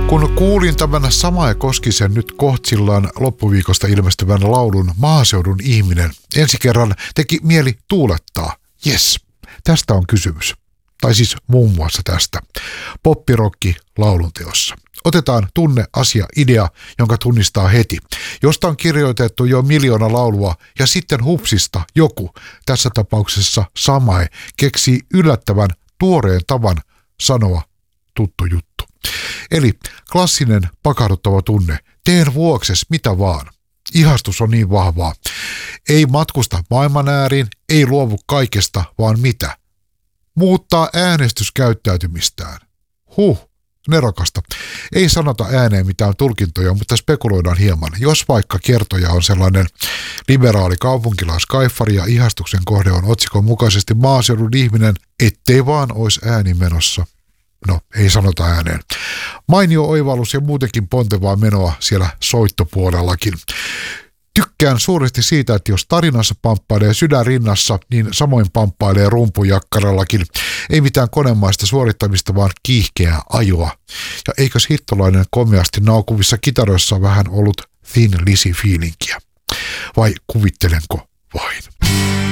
Kun kuulin tämän Samae Koskisen nyt Kohtsillaan loppuviikosta ilmestyvän laulun Maaseudun ihminen, ensi kerran teki mieli tuulettaa. Jes, tästä on kysymys. Tai siis muun muassa tästä. Poppirokki laulunteossa. Otetaan tunne, asia, idea, jonka tunnistaa heti. Josta on kirjoitettu jo 1 miljoona laulua ja sitten hupsista joku, tässä tapauksessa Samae, keksii yllättävän tuoreen tavan sanoa tuttu juttu. Eli klassinen pakahduttava tunne. Teen vuokses mitä vaan. Ihastus on niin vahvaa. Ei matkusta maailman ääriin, ei luovu kaikesta, vaan mitä? Muuttaa äänestyskäyttäytymistään. Nerokasta. Ei sanota ääneen mitään tulkintoja, mutta spekuloidaan hieman. Jos vaikka kertoja on sellainen liberaali kaupunkilaiskaiffari ja ihastuksen kohde on otsikon mukaisesti maaseudun ihminen, ettei vaan ois ääni menossa. No, ei sanota ääneen. Mainio oivallus ja muutenkin pontevaa menoa siellä soittopuolellakin. Tykkään suuresti siitä, että jos tarinassa pamppailee sydän rinnassa, niin samoin pamppailee rumpujakkarallakin. Ei mitään konemaista suorittamista, vaan kiihkeää ajoa. Ja eikös hittolainen komeasti naukuvissa kitaroissa vähän ollut Thin Lizzy -fiilinkiä? Vai kuvittelenko vain?